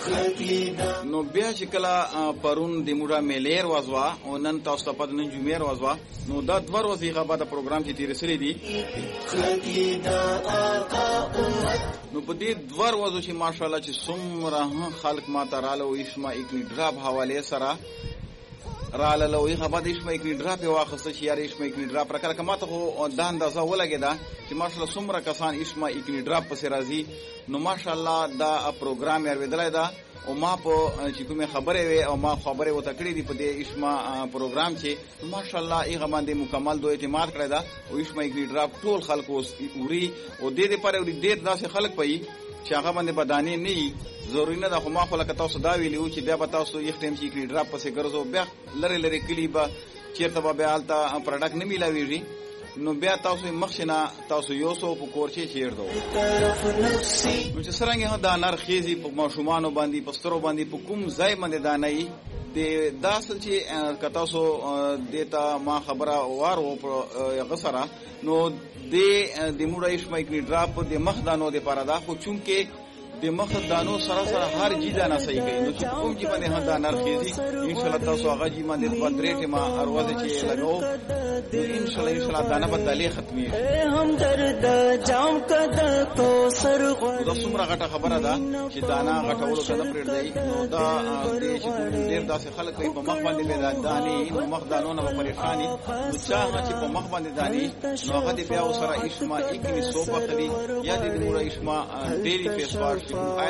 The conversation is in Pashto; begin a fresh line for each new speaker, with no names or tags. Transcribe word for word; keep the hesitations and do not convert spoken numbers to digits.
نو بیا چې کله پرون د موډا میلیر وازوا او نن تاسو ته پد نن جمعیر وازوا نو دا دوه ورځې غبا د پروګرام چې تیر سری دي نو په دې دوه ورځو چې ماشاءالله چې څومره خلک ما ته رااله او اسما اکنی ډراپ حواله سره رااله لو یې غبا د اسما اکنی ډراپ واخصه چې یار اسما اکنی ډراپ راکړه کما ته خو دا اندازه ولګیدا چې ماشاءالله څومره کسان اسما اکنی ډراپ پسې راځي نو ماشاءالله دا پروګرام یې ورېدلای دا او ما په چې کومه خبره وي او ما خبره وته کړې دي په دې اسما پروګرام چې ماشاءالله هغه باندې مکمل دوه اعتماد کړی دا او اسما اکنی ډراپ ټول خلکو اوري او دې دې پر اوري ډېر داسې خلک پي چې هغه باندې بدانې نه ضروري نه د خو ما خو لکه تاسو دا ویلو چې بیا به تاسو یو ټیم چې اکنی ډراپ پسې ګرځو بیا لری لری کلی به چیرته به بیا الته پروډکټ نه میلاویږي نو بیا تاسو مخشنه تاسو یو سو په کورچې چیر دو نو چې څنګه دا نار خيزي په ماشومان باندې پسترو باندې په کوم ځای باندې دانای د داسل چې کتا سو دیتا ما خبره وارو غسره نو د د موډا اسما اکنی ډراپ د مخدانو د پرادا خو چونکه د مخدانو سره سره هر جیدا نه صحیح کوي نو چې کوم چې باندې هدا نرخیزي ان شاء الله تاسو هغه جی باندې په درېټه ما اروازه چې لګاو ان شاء الله ان شاء الله دانه بدلې ختمي هم درد جام کده تو سر غو د څومره غټه خبره ده چې دانا غټولو کده پرې دی نو دا دې چې ډېر داسې خلک په مخ باندې به دانی نو مخدانو نه پریشانی نو چا چې په مخ باندې دانی نو هغه دې بیا سره اسما اکنی صوبه خلی یا دې موږ اسما ډېری فیس واش